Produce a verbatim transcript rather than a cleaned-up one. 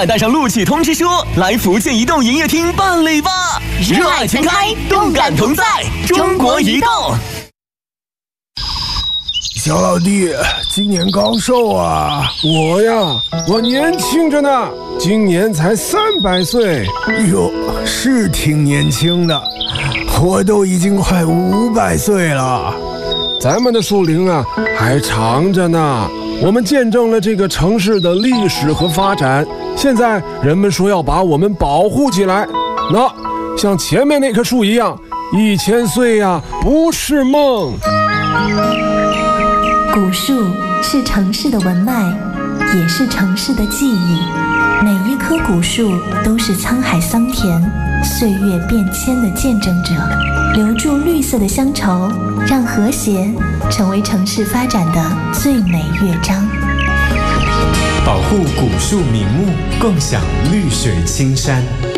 快带上录取通知书来福建移动营业厅办理吧！热爱全开，动感同在，中国移动。 小老弟，今年高寿啊？ 我呀，我年轻着呢，今年才三百岁。 哟，是挺年轻的，我都已经快五百岁了。 咱们的树龄啊，还长着呢。我们见证了这个城市的历史和发展，现在人们说要把我们保护起来。那像前面那棵树一样，一千岁呀，不是梦。 古树是城市的文脉，也是城市的记忆。每一棵古树都是沧海桑田、岁月变迁的见证者，留住绿色的乡愁，让和谐成为城市发展的最美乐章。 保护古树名木，共享绿水青山。